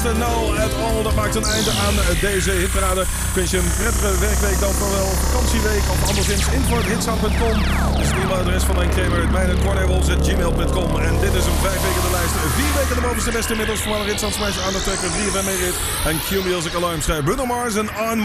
Nou, het al, dat maakt een einde aan deze hitparade. Ik wens je een prettige werkweek, dan wel vakantieweek of anderszins info@hitsound.com. Dus het e-mailadres van mijn Kramer, mijne cornelwolz@gmail.com. En dit is een 5 weken de lijst, 4 weken de bovenste beste inmiddels. Voormalig Hitsound Smash, Undertaker, 3FM Merit en Q-Music Alarm. Bruno Mars en On